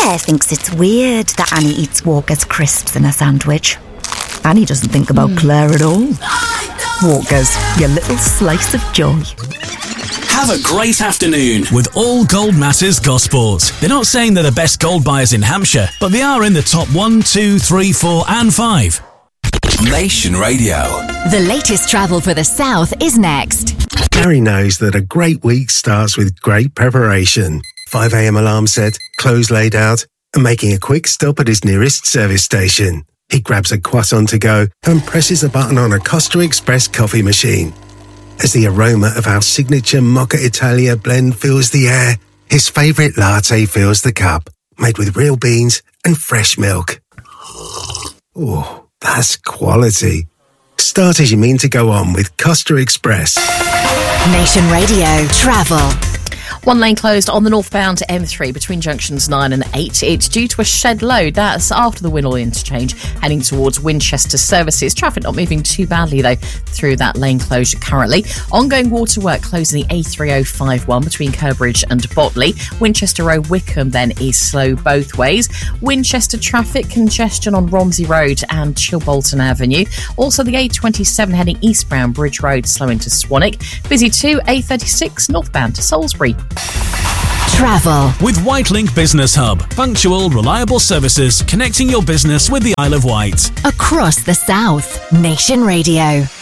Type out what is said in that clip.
Claire thinks it's weird that Annie eats Walker's crisps in a sandwich. Annie doesn't think about Claire at all. Walker's, your little slice of joy. Have a great afternoon with All Gold Matters Gosport. They're not saying they're the best gold buyers in Hampshire, but they are in the top 1, 2, 3, 4 and 5. Nation Radio. The latest travel for the South is next. Gary knows that a great week starts with great preparation. 5 a.m. alarm set, clothes laid out, and making a quick stop at his nearest service station. He grabs a croissant to go and presses a button on a Costa Express coffee machine. As the aroma of our signature Mocha Italia blend fills the air, his favourite latte fills the cup, made with real beans and fresh milk. Oh, that's quality. Start as you mean to go on with Costa Express. Nation Radio Travel. One lane closed on the northbound to M3 between junctions 9 and 8. It's due to a shed load. That's after the Winnall interchange, heading towards Winchester services. Traffic not moving too badly, though, through that lane closure currently. Ongoing water work closing the A3051 between Curbridge and Botley. Winchester Road, Wickham, then, is slow both ways. Winchester traffic congestion on Romsey Road and Chilbolton Avenue. Also, the A27 heading eastbound Bridge Road, slow into Swanwick. Busy too, A36 northbound to Salisbury. Travel with Whitelink Business Hub. Punctual, reliable services connecting your business with the Isle of Wight. Across the South. Nation Radio.